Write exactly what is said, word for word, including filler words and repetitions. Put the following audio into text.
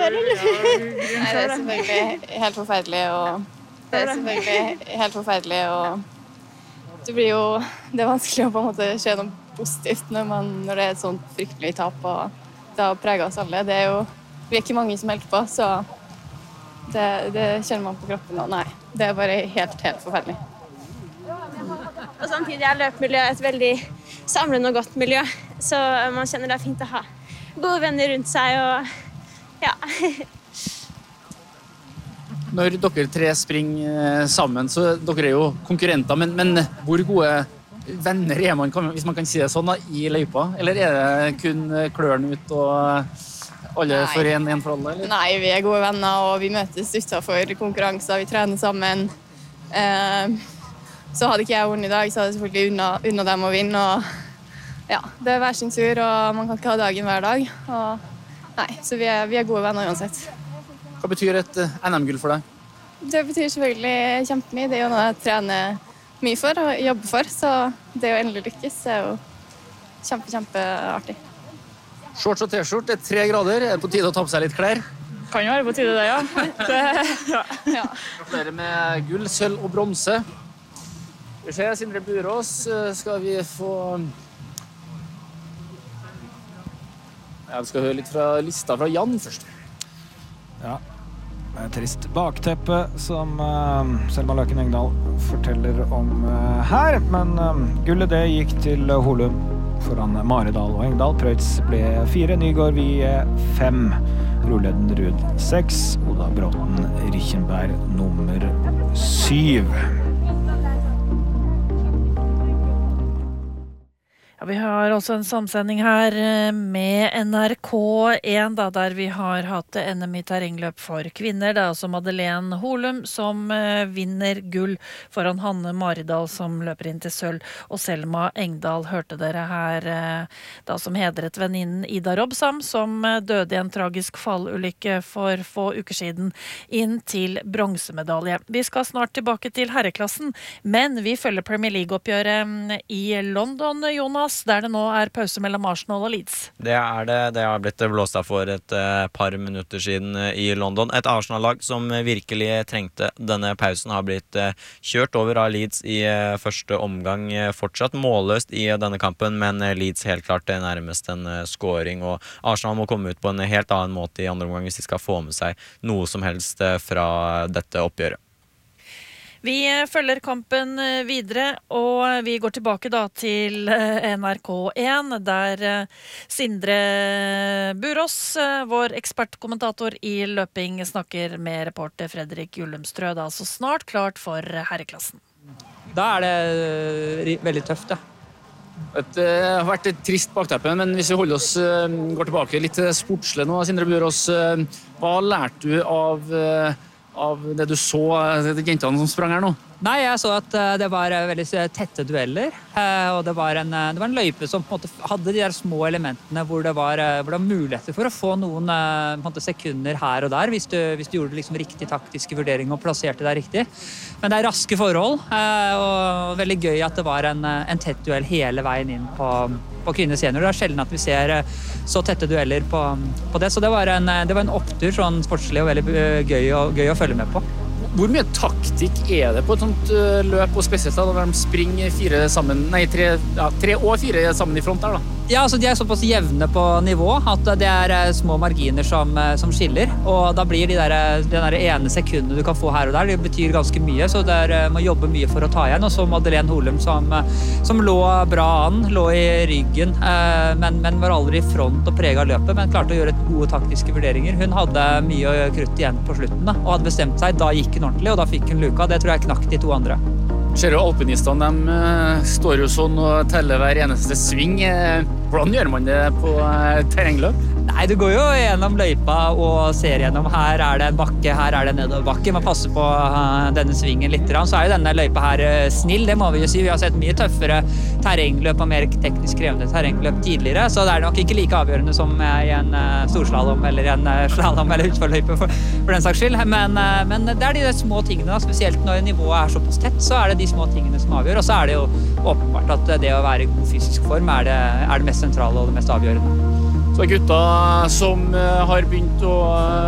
år, eller? Nei, det er selvfølgelig helt forferdelig, og det er selvfølgelig helt forferdelig, og det blir jo, det er vanskelig å på en måte se noe positivt når, man, når det er et sånt fryktelig tap, og det har preget oss alle. Det er jo, vi er ikke mange som helter på, så det, det kjenner man på kroppen, og nei, det er bare helt, helt forferdelig. Og samtidig er løpemiljøet et veldig samlende og godt miljø, så man kjenner det er fint å ha gode venner rundt seg, og ja. Når dere tre springer sammen, så dere er jo konkurrenter, men, men hvor gode venner er man, hvis man kan si det sånn, da, i løypa? Eller er det kun klørne ut og alle for en, en for alle? Eller? Nei, vi er gode venner, og vi møtes utenfor konkurranser, vi trener sammen. Eh, så hadde ikke jeg vunnet i dag, så hadde jeg selvfølgelig unna, unna dem å vinne, og ja, det er hver sin tur, og man kan ikke ha dagen hver dag, og nei, så vi er, vi er gode venner uansett. Hva betyr et N M-gull for deg? Det betyr selvfølgelig kjempemye. Det er jo noe jeg trener mye for og jobber for, så det å endelig lykkes er jo kjempe, kjempeartig. Shorts og t-skjort, det er tre grader. Er det på tide å ta på seg litt klær? Kan jo være på tide det, ja. Det, ja. Ja. Gratulerer med gull, sølv og bronse. Vi ser, Sindre Burås, skal vi få... Ja, vi skal høre litt fra lista fra Jan først. Ja, det er trist bakteppe som uh, Selma Løken Engdahl forteller om uh, her, men uh, gullet det gikk til uh, Holum foran Maridal og Engdahl. Preutz ble fire, Nygaard Vie fem, Rolleden Rud seks, Oda Bråten Richenberg nummer syv. Ja, vi har også en samsending her med N R K en, da, der vi har hatt N M i terrengløp for kvinner. Det er altså Madeleine Holum som uh, vinner gull foran Hanne Maridal som løper inn til sølv, og Selma Engdahl hørte dere her uh, da som hedret venninnen Ida Robsam, som uh, døde i en tragisk fallulykke for få uker siden, inn til bronsemedalje. Vi skal snart tilbake til herreklassen, men vi følger Premier League-oppgjøret um, i London, Jonas, der det nå er pause mellom Arsenal og Leeds. Det er det. Det har blitt blåst av for et uh, par minutter siden uh, i London. Et Arsenal-lag som uh, virkelig trengte denne pausen har blitt uh, kjørt over av Leeds i uh, første omgang. Uh, fortsatt målløst i uh, denne kampen, men uh, Leeds helt klart uh, nærmest en uh, scoring, og Arsenal må komme ut på en helt annen måte i andre omgang hvis de skal få med seg noe som helst uh, fra dette oppgjøret. Vi følger kampen videre, og vi går tilbake da til N R K en, der Sindre Burås, vår ekspertkommentator i løping, snakker med reporter Fredrik Jullumstrø, da, så snart klart for herreklassen. Da er det veldig tøft, ja. Det har vært et trist bakteppe, men hvis vi holder oss, går tilbake litt sportslig nå, Sindre Burås, hva lærte du av... av det du så, de jentene som sprang her nå? Nei, jeg så at det var veldig tette dueller, og det var en, det var en løype som på en måte hadde de der små elementene hvor det var, hvor det var muligheter for å få noen på en måte, sekunder her og der, hvis du, hvis du gjorde liksom riktig taktiske vurderinger og plasserte deg riktig. Men det er raske forhold, og veldig gøy at det var en, en tett duell hele veien inn på, på kvinnes senior. Det er sjelden at vi ser så tette dueller på, på det, så det var en, det var en opptur, sånn sportslig og veldig gøy, og, gøy å følge med på. Hvor mye taktikk er det på et sånt løp, og spesielt da, når de springer fire sammen, nei, tre, ja, tre og fire sammen i front der da? Ja, altså de er såpass jevne på nivå at det er små marginer som, som skiller, og da blir de der, den der ene sekundet du kan få her og der, det betyr ganske mye, så det må jobbe mye for å ta igjen. Og så Madeleine Holum som, som lå bra an, lå i ryggen, men, men var aldri i front og preget av løpet, men klarte å gjøre gode taktiske vurderinger. Hun hadde mye krutt igjen på slutten da, og hadde bestemt seg, da gikk hun ordentlig, og da fikk hun luka. Det tror jeg knakk de to andre. Ser jo alpinistene, de uh, står jo sånn og teller hver eneste sving. Hvordan gjør man det på uh, terrengløp? Nei, du går jo gjennom løypa og ser gjennom. Her er det en bakke, her er det en nedoverbakke. Man passer på uh, denne svingen litt. Så er jo denne løypa her uh, snill, det må vi jo si. Vi har sett mye tøffere terrengløp og mer teknisk krevende terrengløp tidligere, så det er nok ikke like avgjørende som uh, i en uh, storslalom eller en uh, slalom eller utforløype for, for den saks skyld. Men, uh, men det er de små tingene, da, spesielt når nivået er såpass tett, så er det de små tingene som avgjør. Og så er det jo åpenbart at det å være i god fysisk form er det, er det mest sentrale og det mest avgjørende. Så gutta som har begynt å